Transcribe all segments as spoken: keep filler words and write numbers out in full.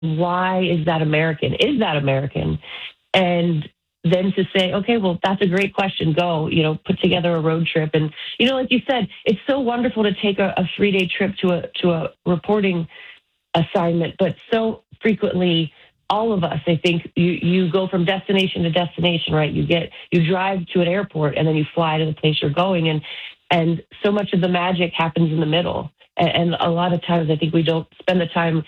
why is that American? Is that American? And then to say, okay, well, that's a great question. Go, you know, put together a road trip. And, you know, like you said, it's so wonderful to take a, a three day trip to a, to a reporting assignment, but so frequently all of us, I think you, you go from destination to destination, right? You get, you drive to an airport and then you fly to the place you're going. And, and so much of the magic happens in the middle. And, and a lot of times I think we don't spend the time,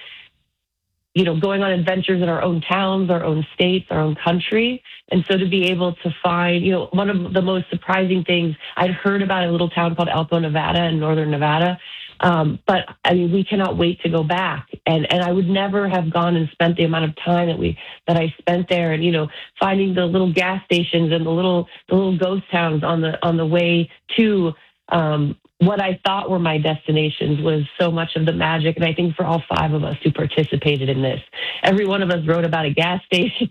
you know, going on adventures in our own towns, our own states, our own country. And so to be able to find, you know, one of the most surprising things I'd heard about a little town called Elko, Nevada in northern Nevada. Um, but I mean, we cannot wait to go back. And, and I would never have gone and spent the amount of time that we, that I spent there, and, you know, finding the little gas stations and the little, the little ghost towns on the, on the way to, um, what I thought were my destinations was so much of the magic. And I think for all five of us who participated in this, every one of us wrote about a gas station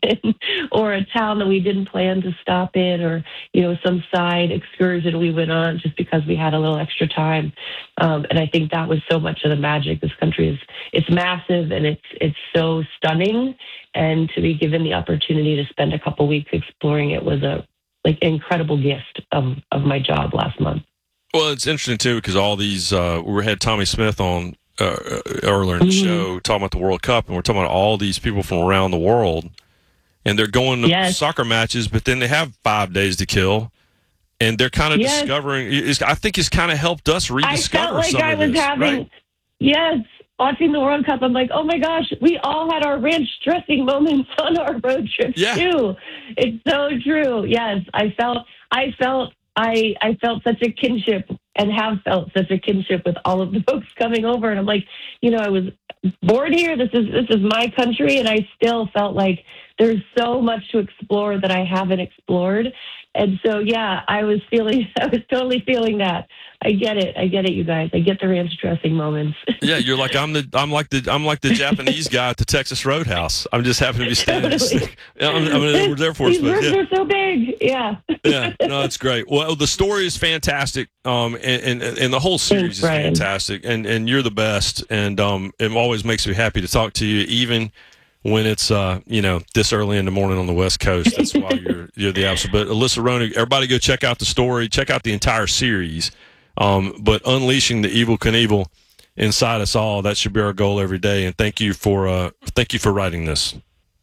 or a town that we didn't plan to stop in, or, you know, some side excursion we went on just because we had a little extra time. Um, and I think that was so much of the magic. This country is, it's massive and it's, it's so stunning. And to be given the opportunity to spend a couple weeks exploring it was a like incredible gift of, of my job last month. Well, it's interesting, too, because all these uh, – we had Tommy Smith on uh, earlier in the mm-hmm. show talking about the World Cup, and we're talking about all these people from around the world, and they're going to yes. soccer matches, but then they have five days to kill, and they're kind of yes. discovering – I think it's kind of helped us rediscover I felt like some I of was this, having right? Yes, watching the World Cup, I'm like, oh, my gosh, we all had our ranch dressing moments on our road trip, yeah. too. It's so true. Yes, I felt – I felt – I, I felt such a kinship and have felt such a kinship with all of the folks coming over. And I'm like, you know, I was born here. This is, this is my country. And I still felt like there's so much to explore that I haven't explored. And so, yeah, I was feeling, I was totally feeling that. I get it. I get it, you guys. I get the ranch dressing moments. Yeah, you're like I'm the I'm like the I'm like the Japanese guy at the Texas Roadhouse. I'm just happen to be standing. Totally. I'm, I'm an Air Force. These words yeah. are so big. Yeah. Yeah. No, it's great. Well, the story is fantastic. Um, and, and and the whole series Thanks, is Brian. fantastic. And and you're the best. And um, it always makes me happy to talk to you, even when it's uh, you know, this early in the morning on the West Coast. That's why you're you're the absolute. But Alyssa Ronig, everybody go check out the story. Check out the entire series. Um, but unleashing the Evel Knievel inside us all, that should be our goal every day. And thank you for uh, thank you for writing this.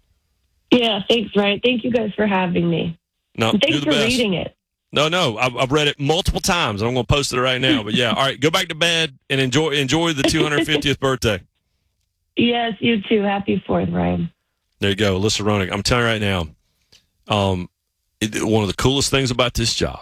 Yeah, thanks, Ryan. Thank you guys for having me. No, and thanks you're the for best. reading it. No, no, I've, I've read it multiple times. I'm going to post it right now. But yeah, all right, go back to bed and enjoy enjoy the two hundred fiftieth birthday. Yes, you too. Happy Fourth, Ryan. There you go, Alyssa Ronig. I'm telling you right now, um, it, one of the coolest things about this job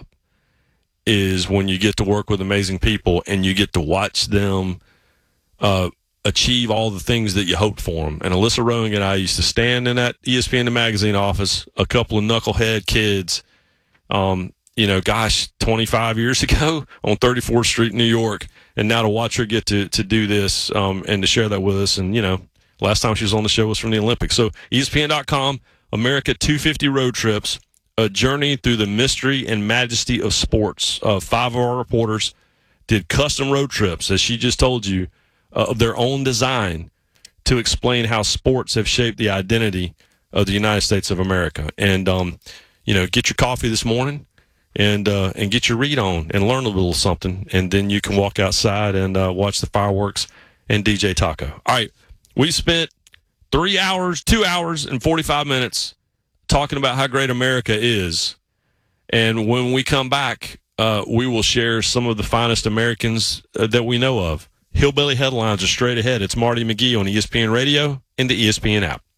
is when you get to work with amazing people and you get to watch them uh, achieve all the things that you hoped for them. And Alyssa Ronig and I used to stand in that E S P N The Magazine office, a couple of knucklehead kids, um, you know, gosh, twenty-five years ago on thirty-fourth Street, New York. And now to watch her get to, to do this um, and to share that with us. And, you know, last time she was on the show was from the Olympics. So E S P N dot com, America two fifty Road Trips. A journey through the mystery and majesty of sports. Uh, five of our reporters did custom road trips, as she just told you, uh, of their own design to explain how sports have shaped the identity of the United States of America. And, um, you know, get your coffee this morning and uh, and get your read on and learn a little something. And then you can walk outside and uh, watch the fireworks and D J Taco. All right, we spent three hours, two hours, and forty-five minutes talking about how great America is. And when we come back, uh, we will share some of the finest Americans uh, that we know of. Hillbilly Headlines are straight ahead. It's Marty McGee on E S P N Radio and the E S P N app.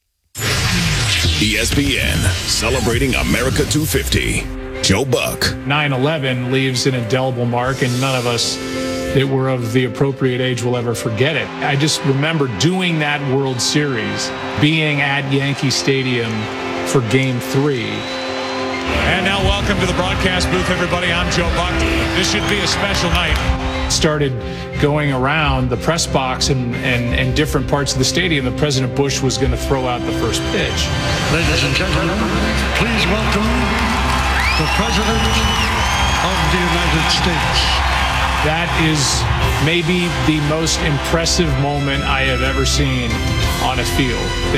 E S P N, celebrating America two fifty. Joe Buck. nine eleven leaves an indelible mark, and none of us that were of the appropriate age will ever forget it. I just remember doing that World Series, being at Yankee Stadium for game three. And now welcome to the broadcast booth, everybody. I'm Joe Buck. This should be a special night. Started going around the press box and, and, and different parts of the stadium that President Bush was going to throw out the first pitch. Ladies and gentlemen, please welcome the President of the United States. That is maybe the most impressive moment I have ever seen on a field.